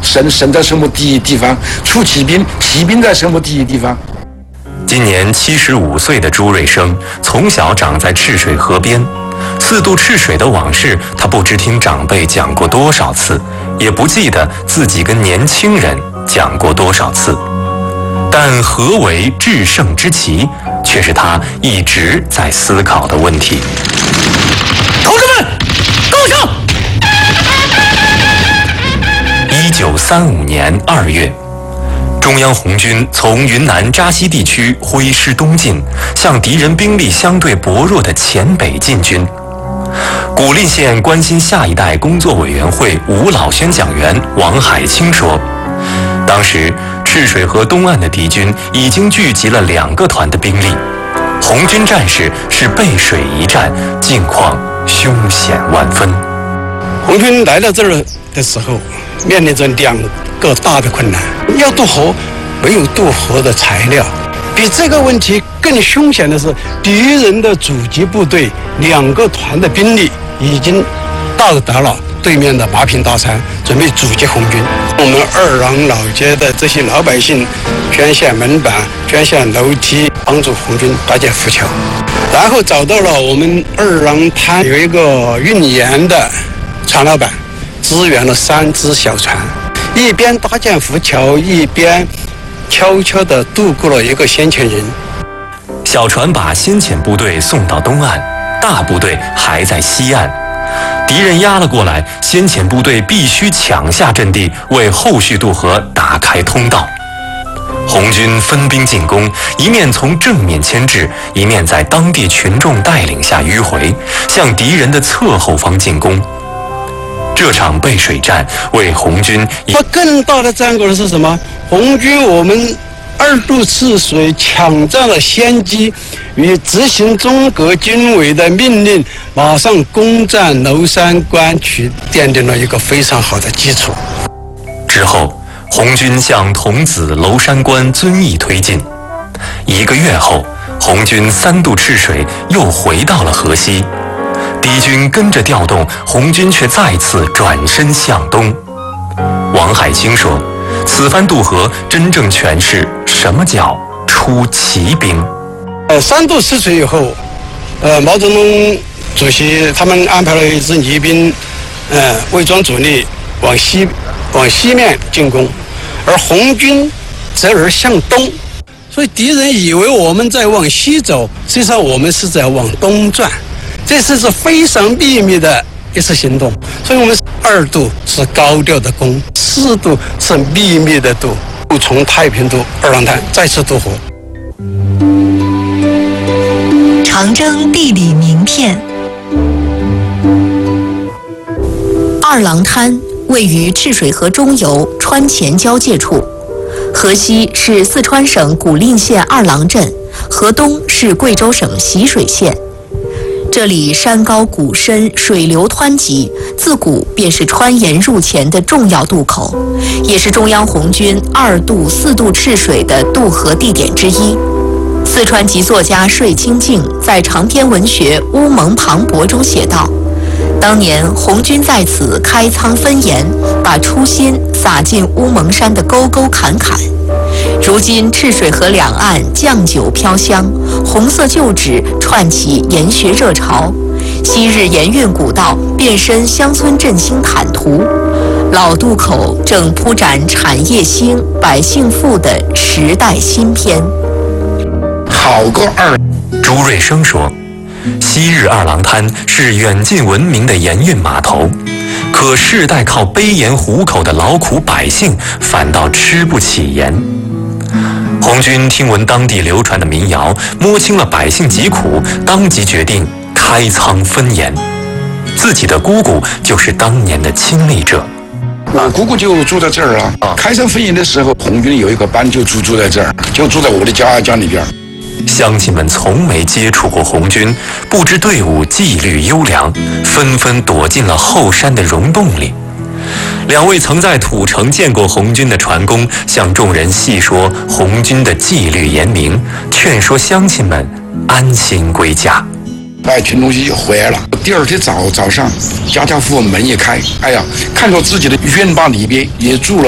神在什么地方，出骑兵在什么地方。 今年75岁的朱瑞生从小长在赤水河边，4渡赤水的往事他不知听长辈讲过多少次，也不记得自己跟年轻人讲过多少次。但何为制胜之奇，却是他一直在思考的问题。同志们，构想！1935年2月，中央红军从云南扎西地区挥师东进，向敌人兵力相对薄弱的黔北进军。古蔺县关心下一代工作委员会吴老宣讲员王海清说，当时赤水河东岸的敌军已经聚集了2个团的兵力，红军战士是背水一战，境况凶险万分。 红军来到这儿的时候，面临着2个大的困难：要渡河，没有渡河的材料；比这个问题更凶险的是，敌人的阻击部队2个团的兵力已经到达了对面的麻坪大山，准备阻击红军。我们二郎老街的这些老百姓捐献门板、捐献楼梯，帮助红军搭建浮桥。然后找到了我们二郎滩有一个运盐的船老板，支援了3只小船，一边搭建浮桥，一边悄悄地渡过了一个先遣营。 小船把先遣部队送到东岸，大部队还在西岸。敌人压了过来，先遣部队必须抢下阵地，为后续渡河打开通道。红军分兵进攻，一面从正面牵制，一面在当地群众带领下迂回，向敌人的侧后方进攻。这场背水战为红军更大的战果是什么？红军我们2渡赤水抢占了先机，与执行中革军委的命令，马上攻占娄山关区，奠定了一个非常好的基础。 之后，红军向桐梓、娄山关遵义推进。1个月后，红军3渡赤水又回到了河西，敌军跟着调动，红军却再次转身向东。王海清说，此番渡河真正诠释什么叫出奇兵。 3渡赤水以后，毛泽东主席他们安排了一支泥兵，伪装主力往西面进攻，而红军则而向东，所以敌人以为我们在往西走，实际上我们是在往东转。这次是非常秘密的一次行动，所以我们2渡是高调的攻，4渡是秘密的渡，从太平渡二郎滩再次渡河。 长征地理名片。二郎滩位于赤水河中游川黔交界处，河西是四川省古蔺县二郎镇，河东是贵州省习水县。这里山高谷深，水流湍急，自古便是川盐入黔的重要渡口，也是中央红军2渡、4渡赤水的渡河地点之一。四川籍作家税清静在长篇文学《乌蒙磅礴》中写道：当年红军在此开仓分盐，把初心撒进乌蒙山的沟沟坎坎。如今赤水河两岸酱酒飘香，红色旧址串起盐学热潮，昔日盐运古道变身乡村振兴坦途，老渡口正铺展产业兴、百姓富的时代新篇。 好个二！ 朱瑞生说，昔日二郎滩是远近闻名的盐运码头，可世代靠背盐糊口的劳苦百姓反倒吃不起盐。红军听闻当地流传的民谣，摸清了百姓疾苦，当即决定开仓分盐。自己的姑姑就是当年的亲历者。 我姑姑就住在这儿啊。开仓分盐的时候，红军有一个班就住在这儿，就住在我的家里边。 乡亲们从没接触过红军，不知队伍纪律优良，纷纷躲进了后山的溶洞里。两位曾在土城见过红军的船工向众人细说红军的纪律严明，劝说乡亲们安心归家。 摆群东西就回来了。第二天早上，家家户户门一开，哎呀，看到自己的院坝里边也住了